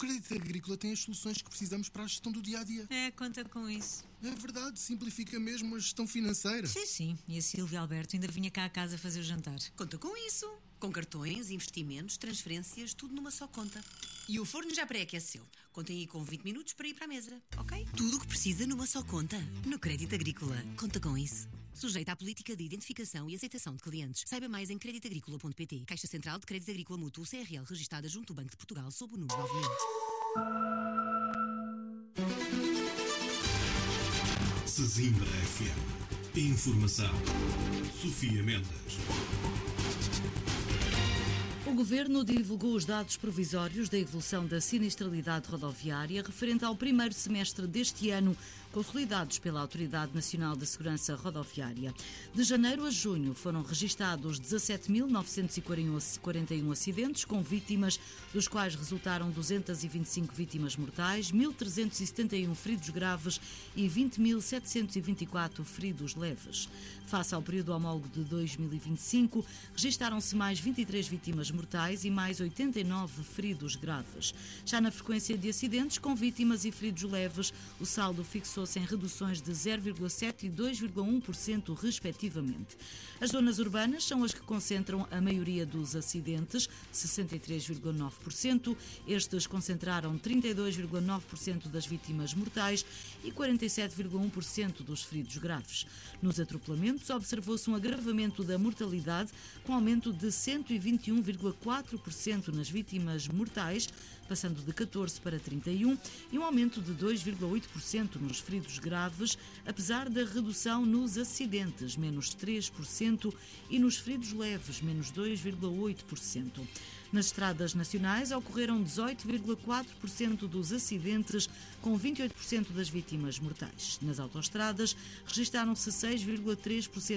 Crédito Agrícola tem as soluções que precisamos para a gestão do dia-a-dia. Conta com isso. É verdade, simplifica mesmo a gestão financeira. Sim. E a Silvia Alberto ainda vinha cá a casa fazer o jantar. Conta com isso. Com cartões, investimentos, transferências, tudo numa só conta. E o forno já pré-aqueceu. Contem aí com 20 minutos para ir para a mesa, ok? Tudo o que precisa numa só conta. No Crédito Agrícola. Conta com isso. Sujeita à política de identificação e aceitação de clientes. Saiba mais em creditagricola.pt. Caixa Central de Crédito Agrícola Mútuo CRL, registada junto ao Banco de Portugal sob o número 9000. Sesimbra FM. Informação. Sofia Mendes. O Governo divulgou os dados provisórios da evolução da sinistralidade rodoviária referente ao primeiro semestre deste ano, consolidados pela Autoridade Nacional de Segurança Rodoviária. De janeiro a junho foram registados 17.941 acidentes com vítimas, dos quais resultaram 225 vítimas mortais, 1.371 feridos graves e 20.724 feridos leves. Face ao período homólogo de 2025, registaram-se mais 23 vítimas mortais e mais 89 feridos graves. Já na frequência de acidentes com vítimas e feridos leves, o saldo fixou-se em reduções de 0,7% e 2,1% respectivamente. As zonas urbanas são as que concentram a maioria dos acidentes, 63,9%. Estes concentraram 32,9% das vítimas mortais e 47,1% dos feridos graves. Nos atropelamentos, observou-se um agravamento da mortalidade, com aumento de 121,4% nas vítimas mortais, passando de 14 para 31, e um aumento de 2,8% nos feridos graves, apesar da redução nos acidentes, menos 3%, e nos feridos leves, menos 2,8%. Nas estradas nacionais ocorreram 18,4% dos acidentes, com 28% das vítimas mortais. Nas autoestradas registaram-se 6,3%